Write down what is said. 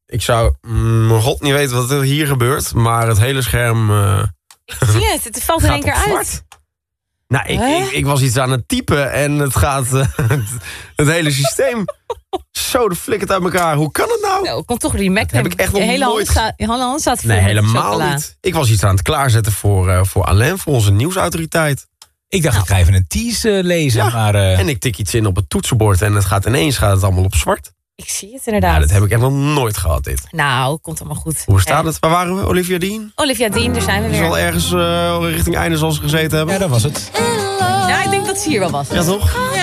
Ik zou mijn god niet weten wat er hier gebeurt. Maar het hele scherm Ik zie het valt in één keer uit. Nou, ik was iets aan het typen en het gaat het hele systeem zo de flikkert uit elkaar. Hoe kan het nou? Nou, komt toch die Mac. Heb ik echt nog nooit. Je hand staat vol Nee, met helemaal chocola. niet. Ik was iets aan het klaarzetten voor Alain, voor onze nieuwsautoriteit. Ik dacht, ik ga even een tease lezen. Ja, maar, en ik tik iets in op het toetsenbord en het gaat ineens allemaal op zwart. Ik zie het inderdaad. Ja, dat heb ik echt nog nooit gehad, dit. Nou, komt allemaal goed. Hoe staat het? Waar waren we? Olivia Dean? Olivia Dean, daar zijn we Die weer. zal ergens richting einde zoals ze gezeten hebben. ja, dat was het. Ja, ik denk dat ze hier wel was. Ja, toch?